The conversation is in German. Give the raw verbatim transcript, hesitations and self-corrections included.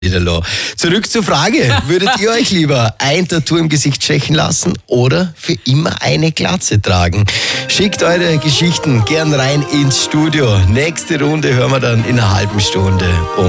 Niederlo. Zurück zur Frage, würdet ihr euch lieber ein Tattoo im Gesicht stechen lassen oder für immer eine Glatze tragen? Schickt eure Geschichten gern rein ins Studio. Nächste Runde hören wir dann in einer halben Stunde um